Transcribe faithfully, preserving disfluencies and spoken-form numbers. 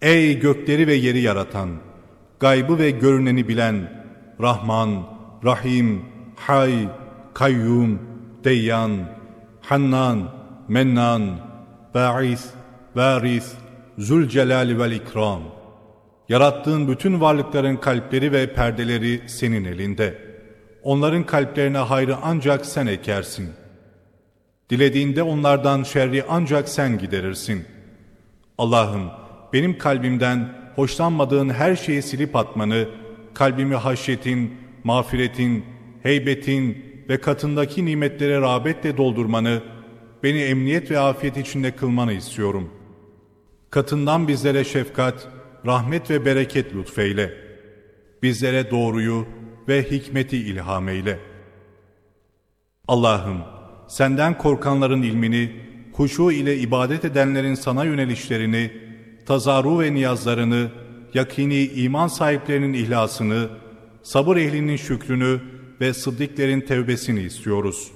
Ey gökleri ve yeri yaratan, gaybı ve görüneni bilen, Rahman, Rahim, Hay, Kayyum, Deyyan, Hannan, Mennan, Ba'is, Varis, Zülcelal vel İkram. Yarattığın bütün varlıkların kalpleri ve perdeleri senin elinde. Onların kalplerine hayrı ancak sen ekersin. Dilediğinde onlardan şerri ancak sen giderirsin. Allah'ım, benim kalbimden hoşlanmadığın her şeyi silip atmanı, kalbimi haşyetin, mağfiretin, heybetin ve katındaki nimetlere rağbetle doldurmanı, beni emniyet ve afiyet içinde kılmanı istiyorum. Katından bizlere şefkat, rahmet ve bereket lütfeyle. Bizlere doğruyu ve hikmeti ilham eyle. Allah'ım, senden korkanların ilmini, huşu ile ibadet edenlerin sana yönelişlerini, tazaru ve niyazlarını, yakini iman sahiplerinin ihlasını, sabır ehlinin şükrünü ve sıddıklerin tevbesini istiyoruz.